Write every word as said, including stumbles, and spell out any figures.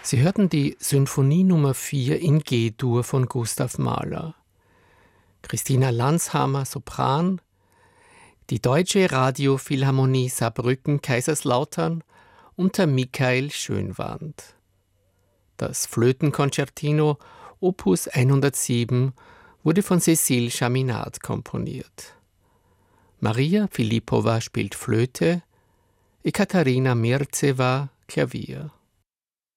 Sie hörten die Symphonie Nummer vier in G-Dur von Gustav Mahler. Christina Landshammer, Sopran, die Deutsche Radiophilharmonie Saarbrücken-Kaiserslautern unter Michael Schönwand. Das Flötenkonzertino Opus hundertsieben wurde von Cécile Chaminade komponiert. Maria Filippova spielt Flöte, Ekaterina Mirzewa Klavier.